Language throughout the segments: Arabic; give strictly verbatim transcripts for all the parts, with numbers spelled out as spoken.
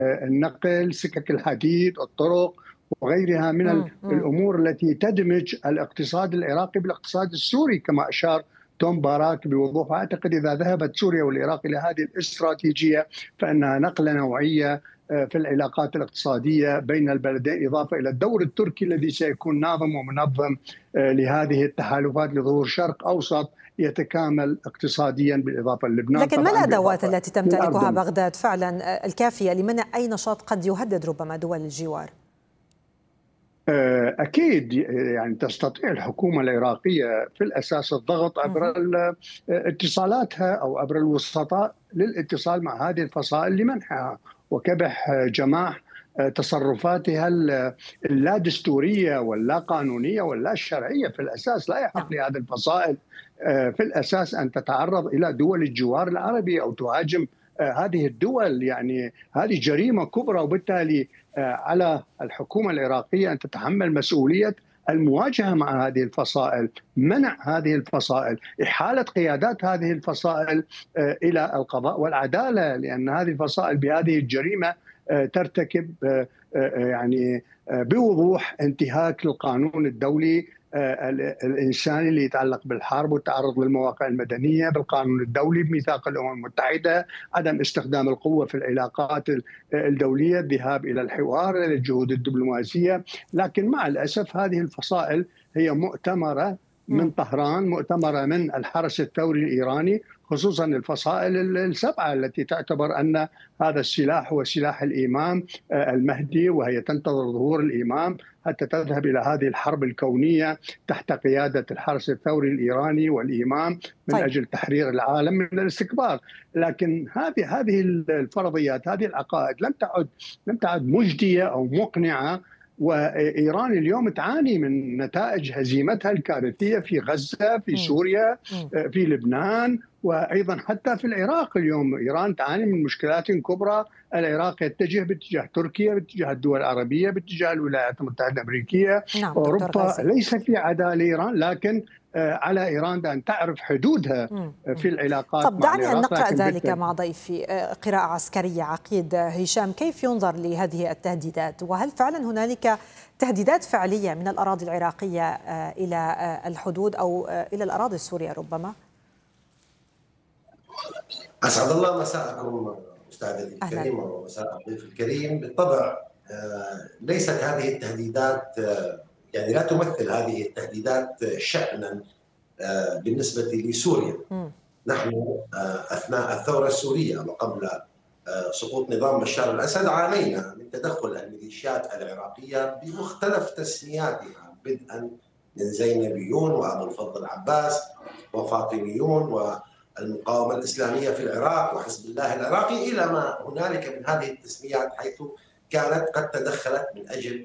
النقل، سكك الحديد، الطرق وغيرها من مم. مم. الأمور التي تدمج الاقتصاد العراقي بالاقتصاد السوري كما أشار توم باراك بوضوح. أعتقد إذا ذهبت سوريا والعراق إلى هذه الاستراتيجية فإنها نقلة نوعية في العلاقات الاقتصادية بين البلدين، إضافة إلى الدور التركي الذي سيكون ناظم ومنظم لهذه التحالفات لظهور شرق أوسط يتكامل اقتصاديا، بالإضافة للبنان. لكن ما طبعا الأدوات التي تمتلكها للأردن. بغداد فعلا الكافية لمنع أي نشاط قد يهدد ربما دول الجوار؟ أكيد يعني تستطيع الحكومة العراقية في الأساس الضغط عبر اتصالاتها أو عبر الوسطاء للاتصال مع هذه الفصائل لمنحها وكبح جماح تصرفاتها اللا دستورية واللا قانونية واللا شرعية. في الأساس لا يحق لهذه الفصائل في الأساس أن تتعرض إلى دول الجوار العربي أو تهاجم هذه الدول. يعني هذه جريمة كبرى، وبالتالي على الحكومة العراقية أن تتحمل مسؤولية المواجهة مع هذه الفصائل، منع هذه الفصائل، إحالة قيادات هذه الفصائل إلى القضاء والعدالة، لأن هذه الفصائل بهذه الجريمة ترتكب يعني بوضوح انتهاك للقانون الدولي الإنساني اللي يتعلق بالحرب والتعرض للمواقع المدنية، بالقانون الدولي، بميثاق الأمم المتحدة، عدم استخدام القوة في العلاقات الدولية، الذهاب إلى الحوار، إلى الجهود الدبلوماسية. لكن مع الأسف هذه الفصائل هي مؤتمرة من طهران، مؤتمرة من الحرس الثوري الإيراني، خصوصا الفصائل السبعة التي تعتبر أن هذا السلاح هو سلاح الإمام المهدي، وهي تنتظر ظهور الإمام حتى تذهب إلى هذه الحرب الكونية تحت قيادة الحرس الثوري الإيراني والإمام من طيب. أجل تحرير العالم من الاستكبار. لكن هذه هذه الفرضيات، هذه العقائد لم تعد لم تعد مجدية أو مقنعة. وإيران اليوم تعاني من نتائج هزيمتها الكارثية في غزة، في سوريا، في لبنان، وأيضا حتى في العراق. اليوم إيران تعاني من مشكلات كبرى. العراق يتجه باتجاه تركيا، باتجاه الدول العربية، باتجاه الولايات المتحدة الأمريكية. نعم أوروبا ليس في عداء لإيران، لكن على إيران أن تعرف حدودها في العلاقات. طب دعني أن نقرأ ذلك مع ضيفي قراءة عسكرية. عقيد هشام، كيف ينظر لهذه التهديدات؟ وهل فعلا هنالك تهديدات فعلية من الأراضي العراقية إلى الحدود أو إلى الأراضي السورية ربما؟ أسعد الله مساءكم أستاذ الكريم ومساء الضيف الكريم. بالطبع ليست هذه التهديدات يعني لا تمثل هذه التهديدات شأنا بالنسبة لسوريا. م. نحن أثناء الثورة السورية وقبل سقوط نظام بشار الأسد عانينا من تدخل الميليشيات العراقية بمختلف تسمياتها، بدءا من زينبيون وأبو الفضل العباس وفاطميون والمقاومة الإسلامية في العراق وحزب الله العراقي، إلى ما هنالك من هذه التسميات، حيث كانت قد تدخلت من أجل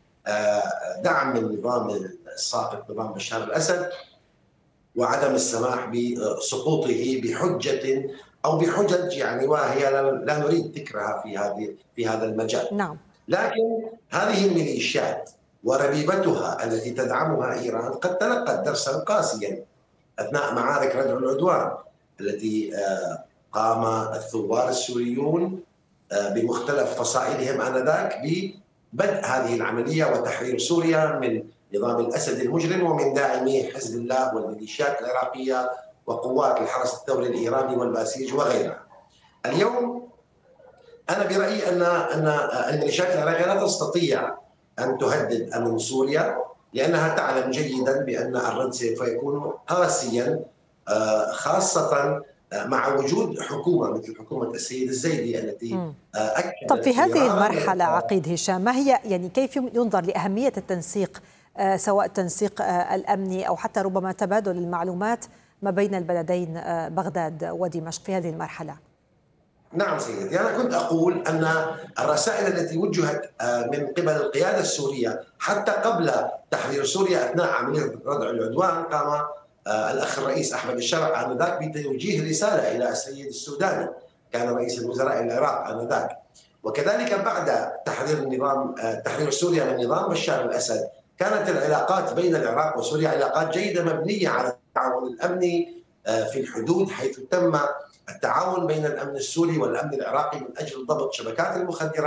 دعم النظام الساقط نظام بشار الأسد وعدم السماح بسقوطه بحجة أو بحجج يعني وهي لا نريد ذكرها في هذه في هذا المجال. نعم. لكن هذه الميليشيات وربيبتها التي تدعمها إيران قد تلقت درسا قاسيا أثناء معارك ردع العدوان التي قام الثوار السوريون بمختلف فصائلهم آنذاك ببدء هذه العملية وتحرير سوريا من نظام الأسد المجرم ومن داعمي حزب الله والميليشيات العراقية وقوات الحرس الثوري الإيراني والباسيج وغيرها. اليوم أنا برأيي أن أن الميليشيات العراقية لا تستطيع أن تهدد أمن سوريا، لأنها تعلم جيدا بأن الرد سوف يكون قاسيا، خاصة مع وجود حكومة مثل حكومة السيد الزيدي التي أكدت. طب في هذه المرحلة عقيد هشام، ما هي يعني كيف ينظر لأهمية التنسيق، سواء التنسيق الأمني أو حتى ربما تبادل المعلومات ما بين البلدين بغداد ودمشق في هذه المرحلة؟ نعم سيدي، أنا كنت أقول أن الرسائل التي وجهت من قبل القيادة السورية حتى قبل تحرير سوريا أثناء عملية ردع العدوان، قام الأخ الرئيس أحمد الشرع آنذاك بتوجيه رسالة إلى السيد السوداني، كان رئيس الوزراء العراق آنذاك، وكذلك بعد تحرير النظام تحرير سوريا من نظام بشار الأسد كانت العلاقات بين العراق وسوريا علاقات جيدة مبنية على التعاون الأمني في الحدود، حيث تم التعاون بين الأمن السوري والأمن العراقي من أجل ضبط شبكات المخدرات